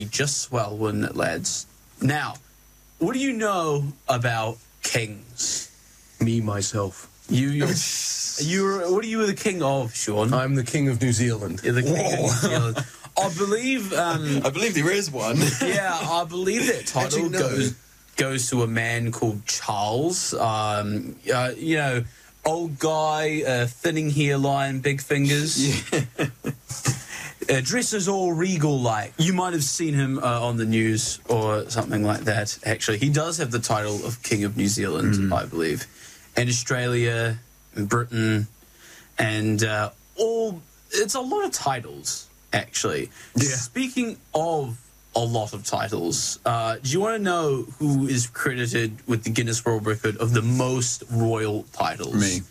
just swell, wouldn't it, lads? Now, what do you know about kings? Me, myself. You're what are you the king of, Sean? I'm the king of New Zealand. You're the king of New Zealand. I believe. I believe there is one. Yeah, I believe that title Actually, no. goes to a man called Charles. You know, old guy, thinning hairline, big fingers. Yeah. Dresses all regal-like. You might have seen him on the news or something like that, actually. He does have the title of King of New Zealand, I believe. And Australia, and Britain, and it's a lot of titles, actually. Yeah. Speaking of a lot of titles, do you want to know who is credited with the Guinness World Record of the most royal titles? Me.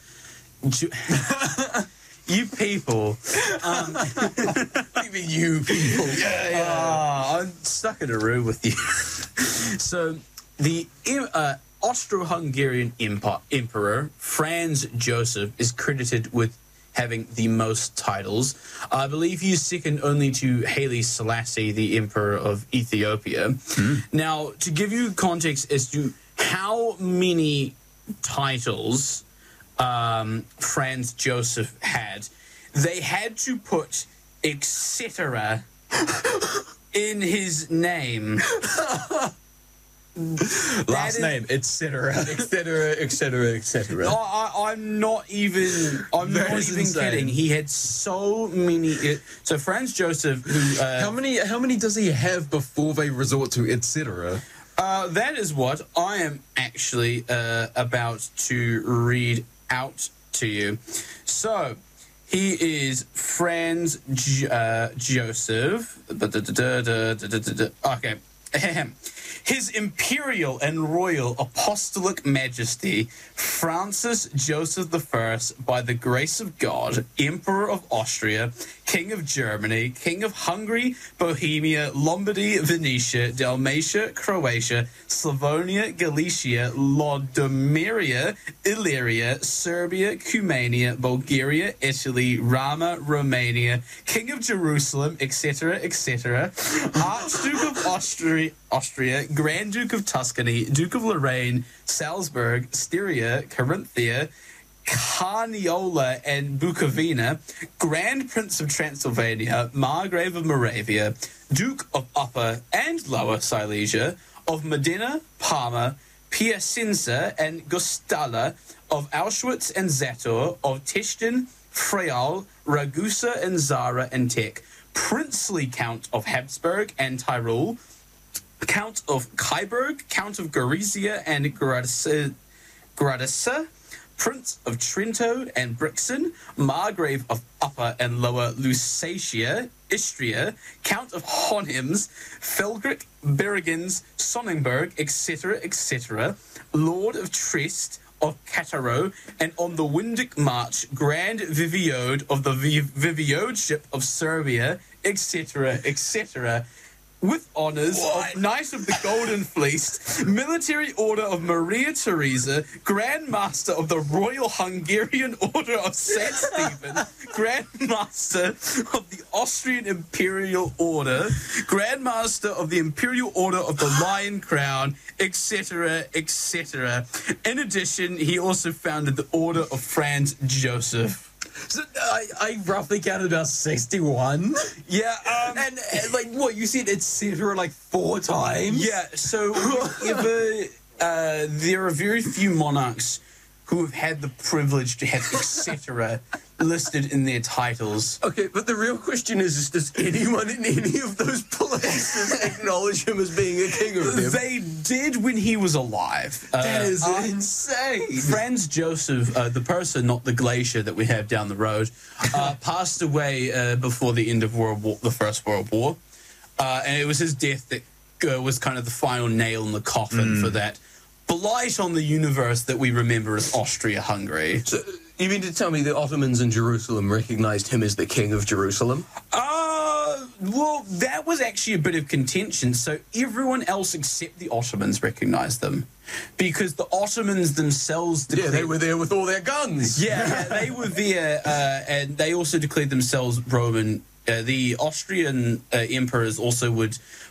You people. Even you people. I'm stuck in a room with you. So, the Austro-Hungarian Emperor Franz Joseph is credited with having the most titles. I believe he's second only to Haile Selassie, the Emperor of Ethiopia. Now, to give you context as to how many titles Franz Joseph had, they had to put etc. in his name. Last name, etc., etc., etc., etc. I'm not even kidding. He had so many. So Franz Joseph, who How many does he have before they resort to etc.? that is what I am actually about to read out to you. So he is Franz Joseph. Okay. His Imperial and Royal Apostolic Majesty Francis Joseph I, by the grace of God, Emperor of Austria, King of Germany, King of Hungary, Bohemia, Lombardy, Venetia, Dalmatia, Croatia, Slavonia, Galicia, Lodomeria, Illyria, Serbia, Cumania, Bulgaria, Italy, Rama, Romania, King of Jerusalem, etc., etc., Archduke of Austria, Grand Duke of Tuscany, Duke of Lorraine, Salzburg, Styria, Carinthia, Carniola and Bukovina, Grand Prince of Transylvania, Margrave of Moravia, Duke of Upper and Lower Silesia, of Modena, Parma, Piacenza and Guastalla, of Auschwitz and Zator, of Teschen, Freal, Ragusa and Zara and Teck, Princely Count of Habsburg and Tyrol, Count of Kyburg, Count of Gorizia and Gradisa, Prince of Trento and Brixen, Margrave of Upper and Lower Lusatia, Istria, Count of Hohenems, Felgrick, Berrigens, Sonnenberg, etc., etc., Lord of Trieste, of Cattaro, and on the Windic March, Grand Viviode of the Viviodeship of Serbia, etc., etc., with honours of Knight of the Golden Fleece, Military Order of Maria Theresa, Grand Master of the Royal Hungarian Order of St. Stephen, Grand Master of the Austrian Imperial Order, Grand Master of the Imperial Order of the Lion Crown, etc., etc. In addition, he also founded the Order of Franz Joseph. So I roughly counted about 61. Yeah, And like what you said, etc. like 4 times. yeah. So there are very few monarchs who have had the privilege to have etc. listed in their titles. Okay, but the real question is does anyone in any of those places acknowledge him as being a king of them? They did when he was alive. That is insane. Franz Joseph, the person, not the glacier that we have down the road, passed away before the end of the First World War. And it was his death that was kind of the final nail in the coffin for that blight on the universe that we remember as Austria-Hungary. So, you mean to tell me the Ottomans in Jerusalem recognized him as the king of Jerusalem? Well, that was actually a bit of contention. So everyone else except the Ottomans recognized them. Because the Ottomans themselves declared... Yeah, they were there with all their guns. Yeah, they were there, and they also declared themselves Roman. The Austrian emperors also would